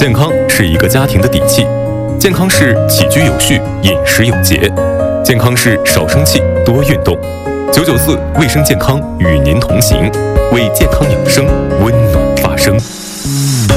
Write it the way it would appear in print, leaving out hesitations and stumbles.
健康是一个家庭的底气，健康是起居有序、饮食有节，健康是少生气、多运动。994卫生健康与您同行，为健康养生温暖发声。